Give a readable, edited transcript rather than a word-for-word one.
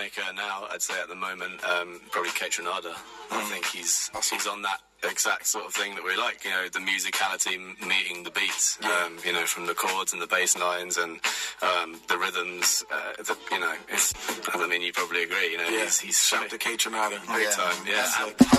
maker now, I'd say at the moment, probably Kaytranada. I think he's on that exact sort of thing that we like, you know, the musicality meeting the beats, you know, from the chords and the bass lines and the rhythms, you know, I mean, you probably agree, you know, he's shout to Kaytranada. Big time, yeah.